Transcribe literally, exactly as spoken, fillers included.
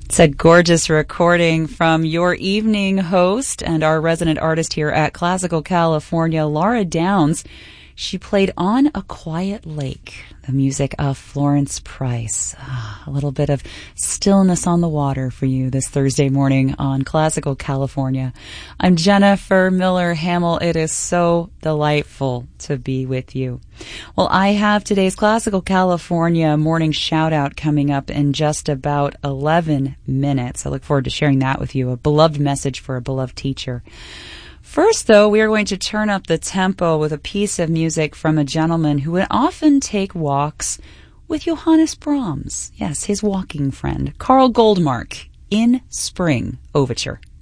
It's a gorgeous recording from your evening host and our resident artist here at Classical California, Laura Downs. She played On a Quiet Lake, the music of Florence Price. Ah, a little bit of stillness on the water for you this Thursday morning on Classical California. I'm Jennifer Miller Hamill. It is so delightful to be with you. Well, I have today's Classical California morning shout out coming up in just about eleven minutes. I look forward to sharing that with you, a beloved message for a beloved teacher. First, though, we are going to turn up the tempo with a piece of music from a gentleman who would often take walks with Johannes Brahms. Yes, his walking friend, Karl Goldmark, in Spring Overture.